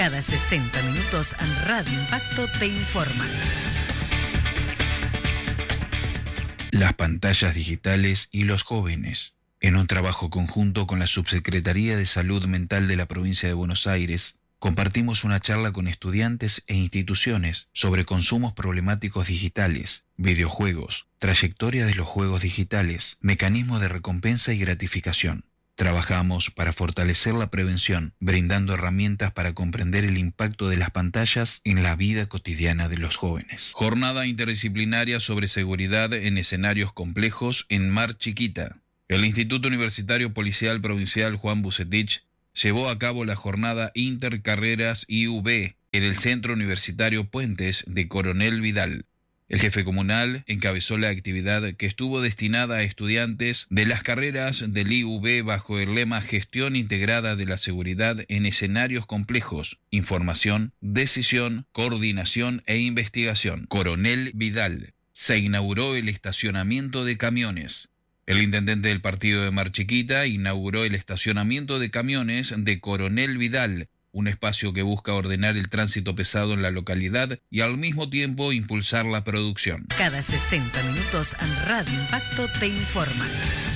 Cada 60 minutos Radio Impacto te informa. Las pantallas digitales y los jóvenes. En un trabajo conjunto con la Subsecretaría de Salud Mental de la provincia de Buenos Aires, compartimos una charla con estudiantes e instituciones sobre consumos problemáticos digitales, videojuegos, trayectoria de los juegos digitales, mecanismos de recompensa y gratificación. Trabajamos para fortalecer la prevención, brindando herramientas para comprender el impacto de las pantallas en la vida cotidiana de los jóvenes. Jornada interdisciplinaria sobre seguridad en escenarios complejos en Mar Chiquita. El Instituto Universitario Policial Provincial Juan Bucetich llevó a cabo la jornada Intercarreras IUB en el Centro Universitario Puentes de Coronel Vidal. El jefe comunal encabezó la actividad que estuvo destinada a estudiantes de las carreras del IUB bajo el lema Gestión Integrada de la Seguridad en Escenarios Complejos, Información, Decisión, Coordinación e Investigación. Coronel Vidal. Se inauguró el estacionamiento de camiones. El intendente del partido de Mar Chiquita inauguró el estacionamiento de camiones de Coronel Vidal, un espacio que busca ordenar el tránsito pesado en la localidad y al mismo tiempo impulsar la producción. Cada 60 minutos Radio Impacto te informa.